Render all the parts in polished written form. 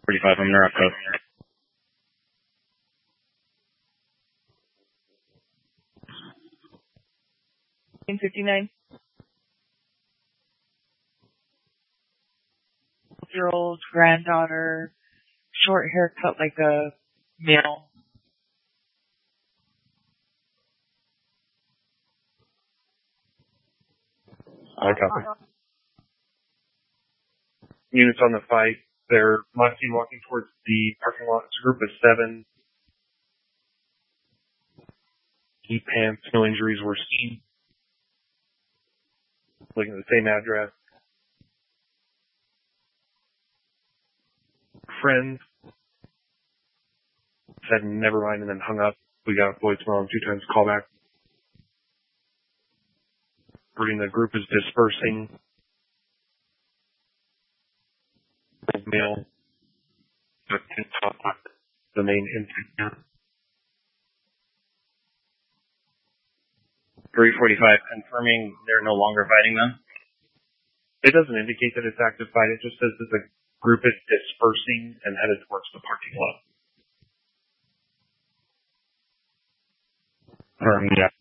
45, I'm Norco. 59. Year old granddaughter, short haircut like a male. I copy. Units on the fight. They're last seen walking towards the parking lot. It's a group of 7. Heat pants, no injuries were seen. Looking at the same address. Friends said never mind and then hung up. We got a voicemail and 2 times callback. The group is dispersing. Male. The main incident. 345, confirming they're no longer fighting them? It doesn't indicate that it's active fight. It just says that the group is dispersing and headed towards the parking lot. Yeah.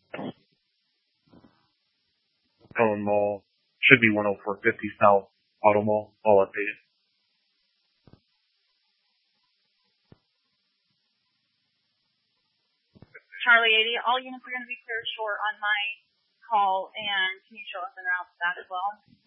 Cullen Mall. Should be 10450 South Auto Mall. All updated. Charlie 80, all units are going to be cleared short on my call, and can you show us en route to that as well?